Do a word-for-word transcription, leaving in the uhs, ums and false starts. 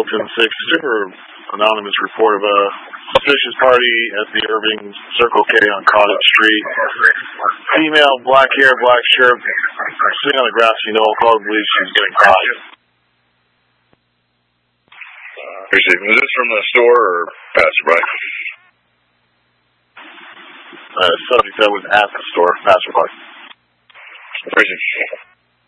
ten six, super anonymous report of a suspicious party at the Irving Circle K on Cottage Street. Female, black hair, black shirt, sitting on the grassy knoll, probably she's getting caught. Appreciate it. Was this from the store or passerby? Uh, subject that was at the store, passerby. Appreciate it.